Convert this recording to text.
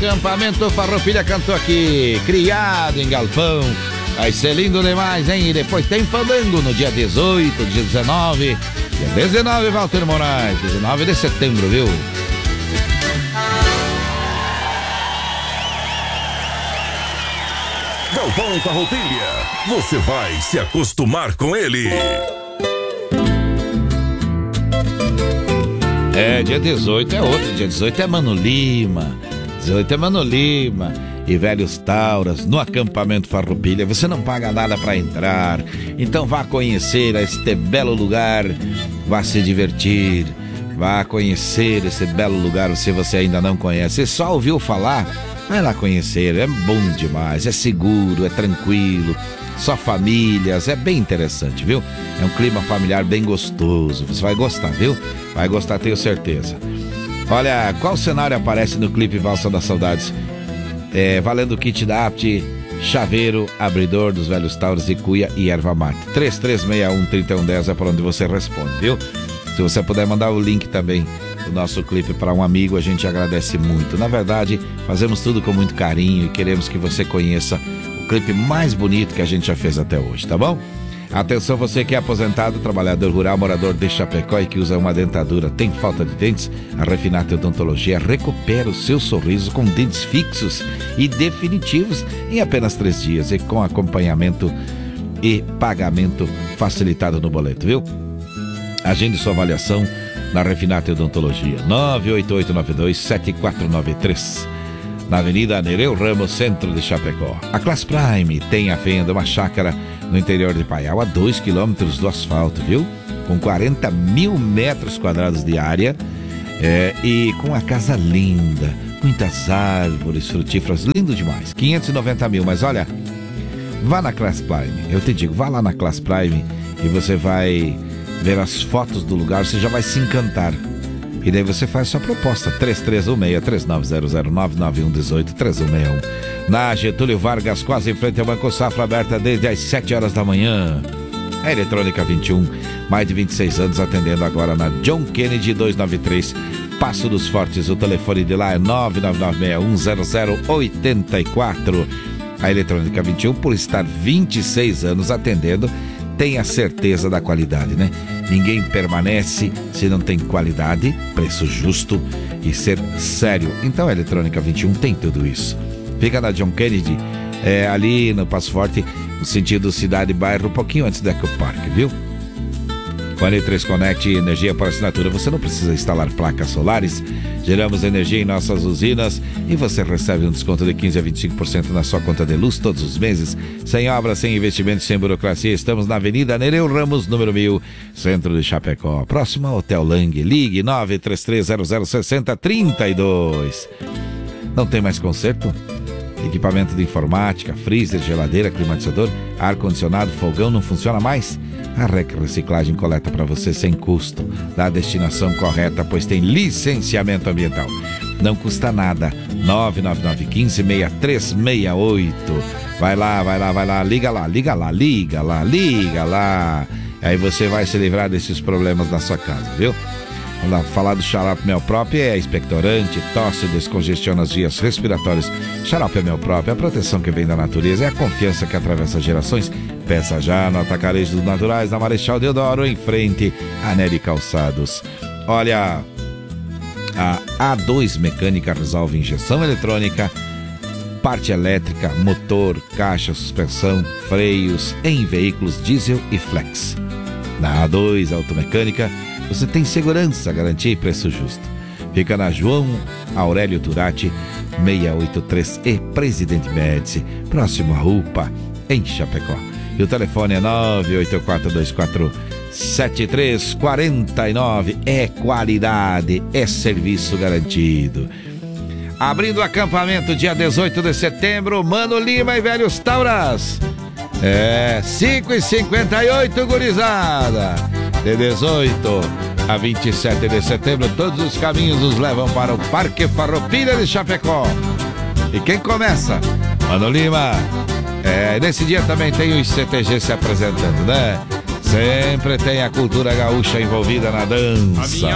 Acampamento Farroupilha cantou aqui, criado em galpão. Vai ser lindo demais, hein? E depois tem fandango no dia 18, dia 19. Dia 19, Walter Moraes, 19 de setembro, viu? Galpão Farroupilha, você vai se acostumar com ele. Dia 18 é outro, dia 18 é Mano Lima. 18 é Mano Lima e Velhos Tauras no acampamento Farroupilha. Você não paga nada para entrar, então vá conhecer este belo lugar, vá se divertir, vá conhecer esse belo lugar se você ainda não conhece. Você só ouviu falar? Vai lá conhecer, é bom demais, é seguro, é tranquilo, só famílias, é bem interessante, viu? É um clima familiar bem gostoso, você vai gostar, viu? Vai gostar, tenho certeza. Olha, qual cenário aparece no clipe Valsa das Saudades? Valendo o kit da Apt, chaveiro, abridor dos Velhos Tauros e cuia e erva mate. 3361-3110 é por onde você responde, viu? Se você puder mandar o link também do nosso clipe para um amigo, a gente agradece muito. Na verdade, fazemos tudo com muito carinho e queremos que você conheça o clipe mais bonito que a gente já fez até hoje, tá bom? Atenção, você que é aposentado, trabalhador rural, morador de Chapecó e que usa uma dentadura, tem falta de dentes? A Refinate Odontologia recupera o seu sorriso com dentes fixos e definitivos em apenas 3 dias e com acompanhamento e pagamento facilitado no boleto, viu? Agende sua avaliação na Refinate Odontologia, 98892-7493. Na Avenida Nereu Ramos, centro de Chapecó. A Class Prime tem a venda uma chácara no interior de Paial, a 2 quilômetros do asfalto, viu? Com 40 mil metros quadrados de área e com a casa linda, muitas árvores frutíferas, lindo demais. 590 mil, mas olha, vá na Class Prime, eu te digo, vá lá na Class Prime e você vai ver as fotos do lugar, você já vai se encantar. E daí você faz sua proposta, 3316-3900-99118-3161. Na Getúlio Vargas, quase em frente ao Banco Safra, aberta desde as 7 horas da manhã. A Eletrônica 21, mais de 26 anos atendendo agora na John Kennedy 293, Passo dos Fortes. O telefone de lá é 999610084. A Eletrônica 21, por estar 26 anos atendendo, tem a certeza da qualidade, né? Ninguém permanece se não tem qualidade, preço justo e ser sério. Então a Eletrônica 21 tem tudo isso. Fica na John Kennedy, ali no Passo Forte, no sentido cidade-bairro, um pouquinho antes do Eco Park, viu? Com a L3 Connect, energia por assinatura, você não precisa instalar placas solares. Geramos energia em nossas usinas e você recebe um desconto de 15% a 25% na sua conta de luz todos os meses. Sem obras, sem investimentos, sem burocracia. Estamos na Avenida Nereu Ramos, número 1000, centro de Chapecó. Próximo ao Hotel Lang. Ligue 933006032. Não tem mais conserto? Equipamento de informática, freezer, geladeira, climatizador, ar-condicionado, fogão não funciona mais? A REC Reciclagem coleta para você sem custo, da destinação correta, pois tem licenciamento ambiental. Não custa nada. 999156368. Vai lá, liga lá. Aí você vai se livrar desses problemas na sua casa, viu? Vamos lá, falar do Xarope Mel Próprio, é expectorante, tosse, descongestiona as vias respiratórias. Xarope Mel Próprio, a proteção que vem da natureza, é a confiança que atravessa gerações. Peça já no Atacarejo dos Naturais, na Marechal Deodoro, em frente a Nery Calçados. Olha, a A2 Mecânica resolve injeção eletrônica, parte elétrica, motor, caixa, suspensão, freios em veículos diesel e flex. Na A2 Automecânica, você tem segurança, garantia e preço justo. Fica na João Aurélio Turati, 683 e Presidente Médici, próximo à UPA, em Chapecó. E o telefone é 984247349. É qualidade, é serviço garantido. Abrindo o acampamento dia 18 de setembro, Mano Lima e Velhos Tauras. 5h58, gurizada. De 18 a 27 de setembro, todos os caminhos nos levam para o Parque Farroupilha de Chapecó. E quem começa? Mano Lima. Nesse dia também tem os CTG se apresentando, né? Sempre tem a cultura gaúcha envolvida na dança.